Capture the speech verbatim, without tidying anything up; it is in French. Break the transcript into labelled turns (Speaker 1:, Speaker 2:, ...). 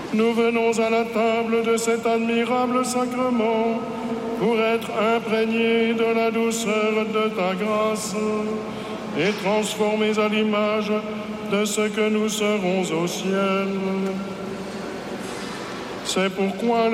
Speaker 1: Nous venons à la table de cet admirable sacrement pour être imprégnés de la douceur de ta grâce et transformés à l'image de ce que nous serons au ciel. C'est pourquoi